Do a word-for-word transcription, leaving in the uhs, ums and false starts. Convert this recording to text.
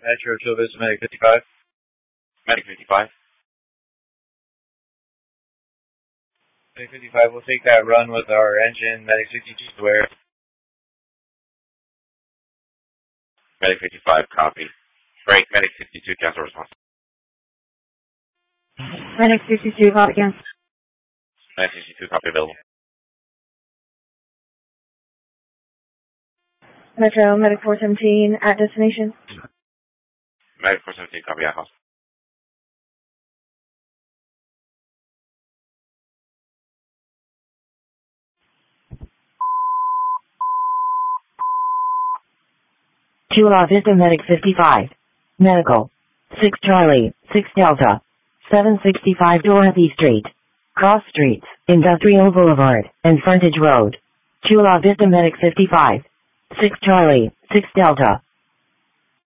Metro Chula Vista Medic fifty-five. Medic fifty-five. Medic fifty-five, we'll take that run with our engine. Medic sixty-two square. Medic fifty-five, copy. Break, Medic sixty-two, cancel response. Medic sixty-two, copy again. Medic sixty-two, copy available. Metro, Medic four seventeen, at destination. Medic four seventeen, copy at house. Chula Vista Medic fifty-five. Medical. six Charlie, six Delta. seven sixty-five Dorothy Street. Cross Streets, Industrial Boulevard, and Frontage Road. Chula Vista Medic fifty-five. six Charlie, six Delta.